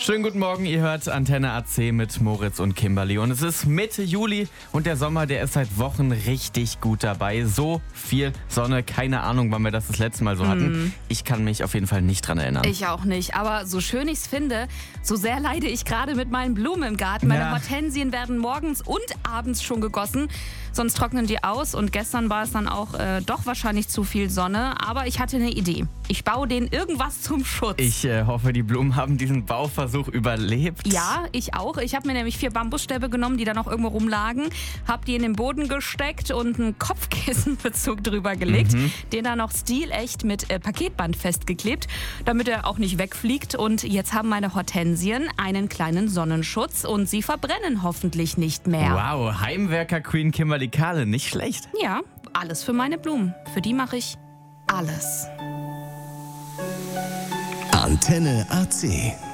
Schönen guten Morgen, ihr hört Antenne AC mit Moritz und Kimberly. Und es ist Mitte Juli und der Sommer, der ist seit Wochen richtig gut dabei. So viel Sonne, keine Ahnung, wann wir das letzte Mal so hatten. Ich kann mich auf jeden Fall nicht dran erinnern. Ich auch nicht, aber so schön ich es finde, so sehr leide ich gerade mit meinen Blumen im Garten. Meine Hortensien werden morgens und abends schon gegossen, sonst trocknen die aus. Und gestern war es dann auch doch wahrscheinlich zu viel Sonne, aber ich hatte eine Idee. Ich baue denen irgendwas zum Schutz. Ich hoffe, die Blumen haben diesen Bauversuch überlebt. Ja, ich auch. Ich habe mir nämlich 4 Bambusstäbe genommen, die da noch irgendwo rumlagen, habe die in den Boden gesteckt und einen Kopfkissenbezug drüber gelegt, den dann noch stilecht mit Paketband festgeklebt, damit er auch nicht wegfliegt. Und jetzt haben meine Hortensien einen kleinen Sonnenschutz und sie verbrennen hoffentlich nicht mehr. Wow, Heimwerker-Queen Kimberly Kahle, nicht schlecht. Ja, alles für meine Blumen. Für die mache ich alles. Antenne AC.